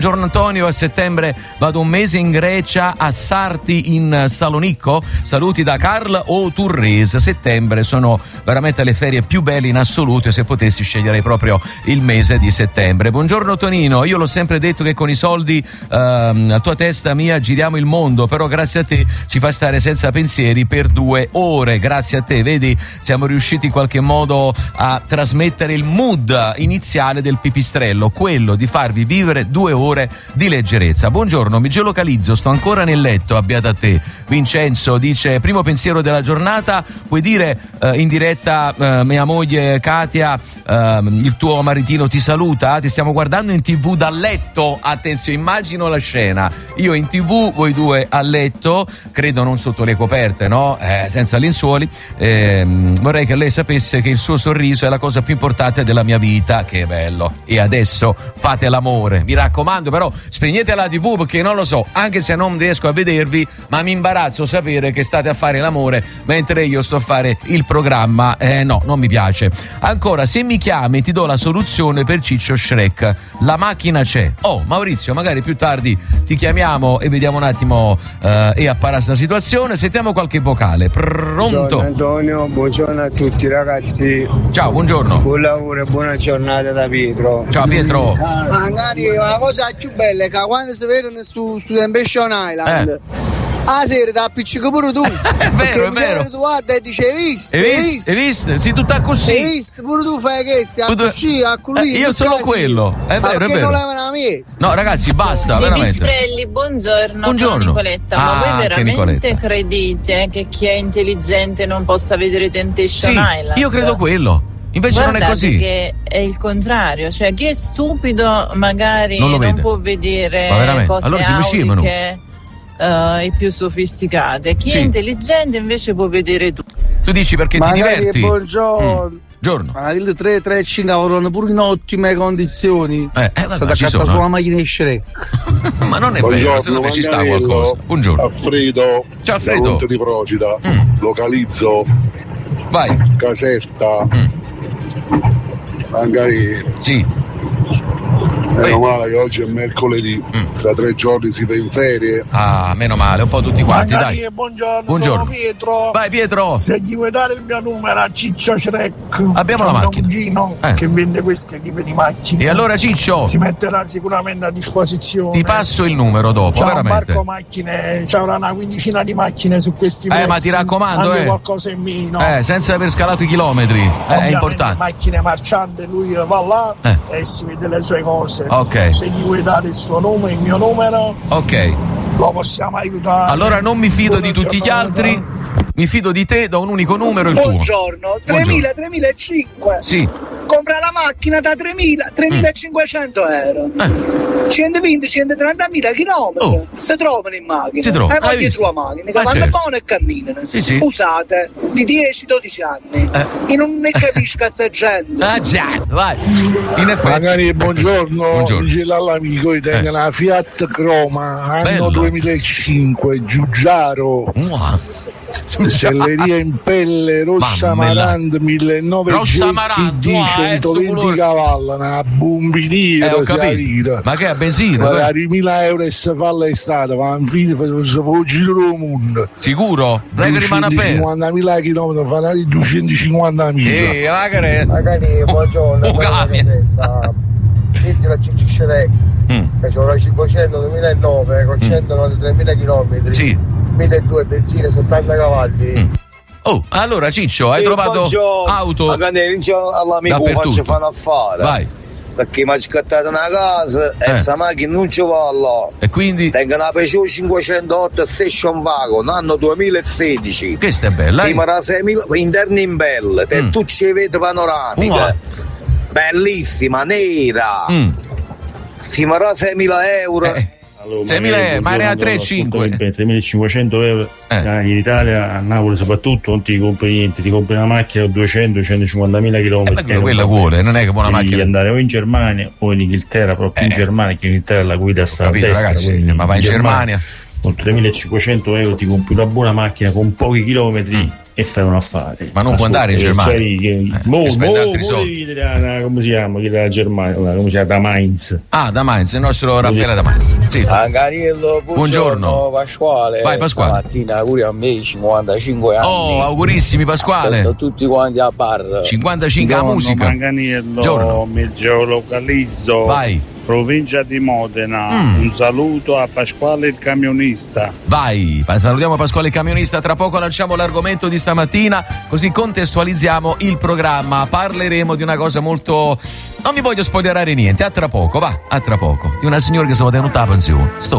Buongiorno Antonio, a settembre vado un mese in Grecia, a Sarti in Salonicco. Saluti da Carl o Turris. Settembre sono veramente le ferie più belle in assoluto e se potessi sceglierei proprio il mese di settembre. Buongiorno Tonino, io l'ho sempre detto che con i soldi a tua testa mia giriamo il mondo, però grazie a te ci fai stare senza pensieri per 2 ore. Grazie a te, vedi, siamo riusciti in qualche modo a trasmettere il mood iniziale del pipistrello, quello di farvi vivere 2 ore di leggerezza. Buongiorno, mi geolocalizzo, sto ancora nel letto, abbiate a te. Vincenzo dice: primo pensiero della giornata, puoi dire in diretta mia moglie Katia, il tuo maritino ti saluta, ti stiamo guardando in TV dal letto, attenzione, immagino la scena, io in TV, voi due a letto, credo non sotto le coperte, no? Senza lenzuoli. Vorrei che lei sapesse che il suo sorriso è la cosa più importante della mia vita. Che bello. E adesso fate l'amore, mi raccomando, però spegnete la TV, perché non lo so, anche se non riesco a vedervi, ma mi imbarazzo sapere che state a fare l'amore mentre io sto a fare il programma. No, non mi piace. Ancora, se mi chiami ti do la soluzione per Ciccio Shrek, la macchina c'è. Oh Maurizio, magari più tardi ti chiamiamo e vediamo un attimo e appara sta situazione. Sentiamo qualche vocale. Pronto? Buongiorno Antonio, buongiorno a tutti ragazzi. Ciao, buongiorno. Buon lavoro e buona giornata da Pietro. Ciao Pietro. Magari una cosa più bella è che quando si vedono su Temptation Island a sera da appiccica pure tu. È vero, è vero. Tu guarda e dice: hai visto? Sì, tutta così. Hai visto? Pure tu fai che a così, a così. Io sono quello. È vero, è vero. Non levano la miezza. No, ragazzi, basta, veramente. Pipistrelli, buongiorno. Sono Nicoletta. Ma voi veramente credete che chi è intelligente non possa vedere Temptation Island? Io credo quello. Invece guardate, non è così. Che è il contrario, cioè chi è stupido magari non può vedere cose auliche e più sofisticate. Chi è intelligente invece può vedere tutto. Tu dici perché magari ti diverti? Buongiorno. Ma il 335 lavorano pure in ottime condizioni. Vabbè, ci sono. Sulla macchina di Shrek. Ma non è vero, secondo me ci sta qualcosa. Buongiorno. Alfredo. Ciao Alfredo. Da Monte di Procida. Localizzo. Vai. Caserta. Magari. Sì. Meno male che oggi è mercoledì, tra 3 giorni si va in ferie. Ah, meno male, un po' tutti quanti, dai. Buongiorno, sono Pietro. Vai Pietro. Se gli vuoi dare il mio numero a Ciccio Shrek, abbiamo la macchina. C'è un cugino che vende questi tipi di macchine. E allora Ciccio si metterà sicuramente a disposizione. Ti passo il numero dopo, c'è veramente. un parco macchine, c'è una quindicina di macchine su questi prezzi. Ma ti raccomando, anche qualcosa in meno. Senza aver scalato i chilometri, è importante. Macchine marciante, lui va là e si vede le sue cose. Ok. Se gli vuoi dare il suo nome, il mio numero, ok, lo possiamo aiutare. Allora non mi fido di tutti gli altri, mi fido di te, do un unico numero, il tuo. Buongiorno, 3.000, 3.500. Sì. Compra la macchina da 3.500 euro. 120, 130.000 chilometri. Si trovano in macchina. Si trovano. E poi dietro la macchina, che vanno buone e camminano. Sì. Usate di 10-12 anni. Io non ne capisco questa gente. Ah già, vai. In effetti. Magari buongiorno. Dice all'amico che tenga la Fiat Croma, anno 2005, Giugiaro. Selleria in pelle, rossa Marand 1900 GT 120 cavalli, una bombiniera, ma che è a benzina? Magari 1.000 euro e si fa l'estate, ma infine si fa un giro del mondo. Sicuro? Non è che rimane aperto? 50.000 km, fanno 250.000. Magari buongiorno. Dietro la Ciccio Shrek, che c'è una 500 2009 con 193.000 km. Sì. 1.200 benzina, 70 cavalli. Oh, allora Ciccio, hai trovato auto? Magari all'amico faccio fare affare. Vai. Perché mi ha scattato una casa e questa macchina non ci va là. E quindi? Tengo una Peugeot 508 Station Wagon, anno 2016. Questa è bella. Sì, ma la 6.000 interna in belle, tu ci vedi panoramica. Bellissima, nera. Sì, ma la 6.000 euro. Allora, 6.000 euro, ma ne ha 3,5. 3.500 euro in Italia, a Napoli soprattutto, non ti compri niente, ti compri una macchina con 200-150.000 km. Quella vuole, non è che buona macchina. Devi andare o in Germania o in Inghilterra, proprio in Germania, che in Inghilterra la guida sta a destra. Ragazzi, ma vai in Germania. con 3.500 euro ti compri una buona macchina con pochi chilometri e fai un affare. Ma non può andare in Germania. Come si chiama? La Germania, come si chiama? Da Mainz. Da Mainz, il nostro Raffaele da Mainz. Sì. Angariello, buongiorno Pasquale. Vai Pasquale. Stamattina auguri a me, 55 anni. Oh, augurissimi Pasquale. Aspetto tutti quanti a bar. 55 a musica. Manganiello, mi geolocalizzo. Vai. Provincia di Modena. Un saluto a Pasquale il camionista. Vai, salutiamo Pasquale il camionista. Tra poco lanciamo l'argomento di stamattina, così contestualizziamo il programma. Parleremo di una cosa molto... Non vi voglio spoilerare niente, a tra poco, va, a tra poco. Di una signora che si va tenuta a pensione.